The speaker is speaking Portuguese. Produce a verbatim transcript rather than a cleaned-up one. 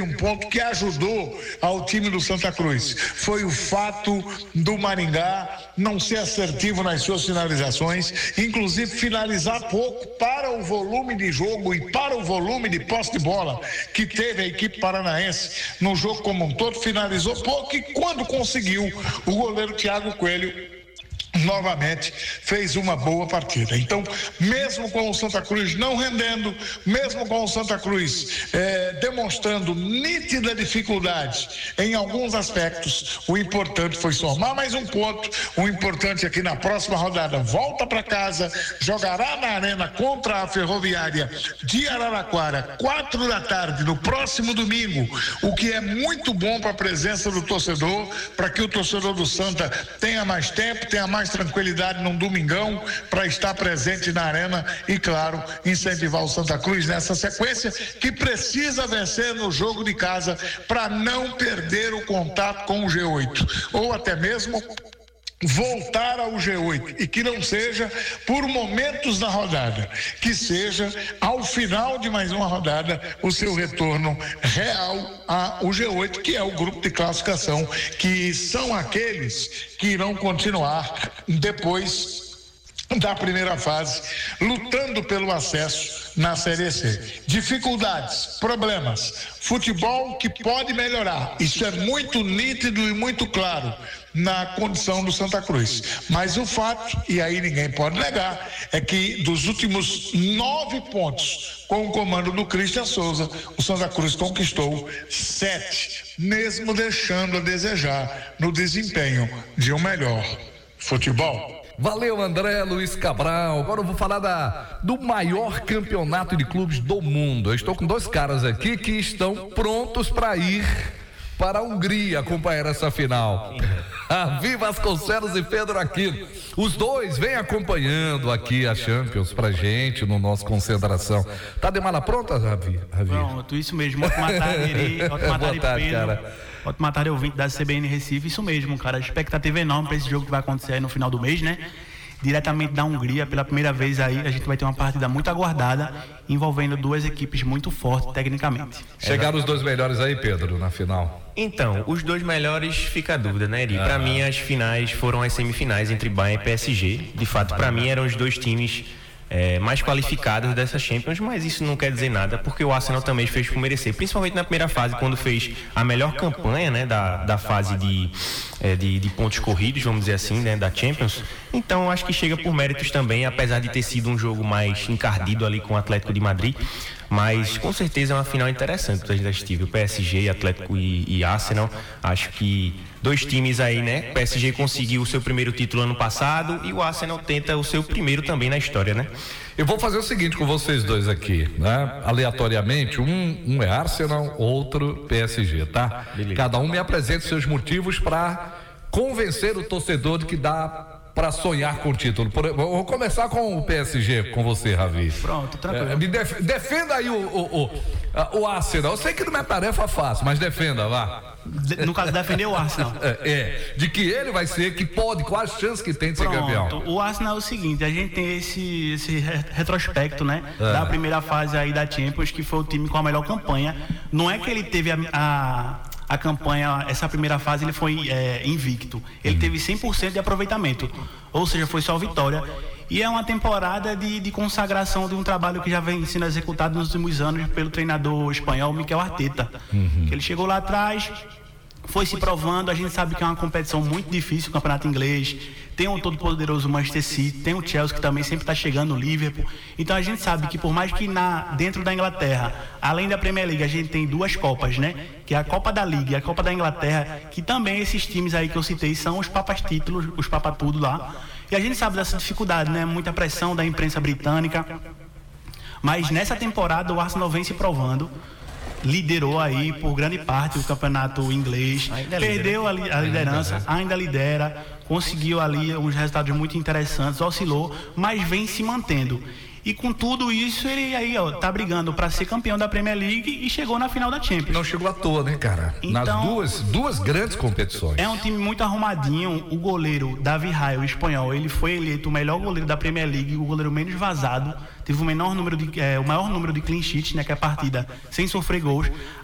Um ponto que ajudou ao time do Santa Cruz foi o fato do Maringá não ser assertivo nas suas finalizações, inclusive finalizar pouco para o volume de jogo e para o volume de posse de bola que teve a equipe paranaense no jogo como um todo. Finalizou pouco e quando conseguiu, o goleiro Thiago Coelho novamente fez uma boa partida. Então, mesmo com o Santa Cruz não rendendo, mesmo com o Santa Cruz eh, demonstrando nítida dificuldade em alguns aspectos, o importante foi somar mais um ponto. O importante é que na próxima rodada volta para casa, jogará na arena contra a Ferroviária de Araraquara, quatro da tarde, no próximo domingo, o que é muito bom para a presença do torcedor, para que o torcedor do Santa tenha mais tempo, tenha mais tranquilidade num domingão para estar presente na arena e, claro, incentivar o Santa Cruz nessa sequência que precisa vencer no jogo de casa para não perder o contato com o G oito ou até mesmo voltar ao G oito, e que não seja por momentos na rodada, que seja ao final de mais uma rodada o seu retorno real ao G oito, que é o grupo de classificação, que são aqueles que irão continuar depois da primeira fase, lutando pelo acesso na Série C. Dificuldades, problemas, futebol que pode melhorar, isso é muito nítido e muito claro na condição do Santa Cruz, mas o fato, e aí ninguém pode negar, é que dos últimos nove pontos com o comando do Christian Souza, o Santa Cruz conquistou sete, mesmo deixando a desejar no desempenho de um melhor futebol. Valeu, André Luiz Cabral. Agora eu vou falar da, do maior campeonato de clubes do mundo. Eu estou com dois caras aqui que estão prontos para ir para a Hungria acompanhar essa final. Ravi Vasconcelos e Pedro Aquino. Os dois vêm acompanhando aqui a Champions pra gente no nosso concentração. Tá de mala pronta, Ravi? Ravi? Pronto, isso mesmo. Ótima tarde, ótima tarde, Pedro. Cara. Ótima tarde, ouvinte da C B N Recife. Isso mesmo, cara. A expectativa é enorme para esse jogo que vai acontecer aí no final do mês, né? Diretamente da Hungria, pela primeira vez aí, a gente vai ter uma partida muito aguardada, envolvendo duas equipes muito fortes tecnicamente. Chegaram os dois melhores aí, Pedro, na final? Então, os dois melhores fica a dúvida, né, Eri? Ah. Para mim, as finais foram as semifinais entre Bayern e P S G. De fato, para mim, eram os dois times É, mais qualificados dessa Champions, mas isso não quer dizer nada, porque o Arsenal também fez por merecer, principalmente na primeira fase, quando fez a melhor campanha, né, da, da fase de, é, de, de pontos corridos, vamos dizer assim, né, da Champions. Então acho que chega por méritos também, apesar de ter sido um jogo mais encardido ali com o Atlético de Madrid, mas com certeza é uma final interessante pra gente assistir, o P S G, Atlético e, e Arsenal. Acho que dois times aí, né? O P S G conseguiu o seu primeiro título ano passado e o Arsenal tenta o seu primeiro também na história, né? Eu vou fazer o seguinte com vocês dois aqui, né? Aleatoriamente, um, um é Arsenal, outro P S G, tá? Beleza. Cada um me apresenta seus motivos para convencer o torcedor de que dá para sonhar com o título. Por, vou começar com o P S G, com você, Ravi. Pronto, tranquilo. É, me def, defenda aí o, o, o, o Arsenal. Eu sei que não é tarefa fácil, mas defenda, vá. De, no caso, defender o Arsenal. É, é, de que ele vai ser, que pode, quais as chances que tem de Pronto, ser campeão? O Arsenal é o seguinte, a gente tem esse, esse retrospecto, né? É. Da primeira fase aí da Champions, que foi o time com a melhor campanha. Não é que ele teve a... a A campanha, essa primeira fase, ele foi é, invicto. Ele teve cem por cento de aproveitamento, ou seja, foi só vitória. E é uma temporada de, de consagração de um trabalho que já vem sendo executado nos últimos anos pelo treinador espanhol Mikel Arteta. Uhum. Ele chegou lá atrás, foi se provando. A gente sabe que é uma competição muito difícil, o campeonato inglês. Tem o todo-poderoso Manchester City, tem o Chelsea que também sempre está chegando, o Liverpool. Então a gente sabe que por mais que na, dentro da Inglaterra, além da Premier League, a gente tem duas Copas, né? Que é a Copa da Liga e a Copa da Inglaterra, que também esses times aí que eu citei são os papas títulos, os papas tudo lá. E a gente sabe dessa dificuldade, né? Muita pressão da imprensa britânica. Mas nessa temporada o Arsenal vem se provando. Liderou aí por grande parte o campeonato inglês, perdeu a, li, a liderança, ainda lidera, conseguiu ali uns resultados muito interessantes, oscilou, mas vem se mantendo. E com tudo isso, ele aí, ó, tá brigando para ser campeão da Premier League e chegou na final da Champions. Não chegou à toa, né, cara? Então, nas duas, duas grandes competições. É um time muito arrumadinho. O goleiro Davi Raya, o espanhol, ele foi eleito o melhor goleiro da Premier League, o goleiro menos vazado, teve o menor número de, é, o maior número de clean sheets, né, que é a partida sem sofrer gols.